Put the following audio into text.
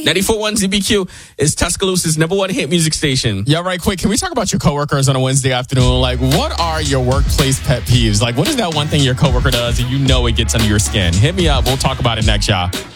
94.1 ZBQ is Tuscaloosa's #1 hit music station. Yeah, right quick. Can we talk about your coworkers on a Wednesday afternoon? Like, what are your workplace pet peeves? Like, what is that one thing your coworker does and you know it gets under your skin? Hit me up. We'll talk about it next, y'all.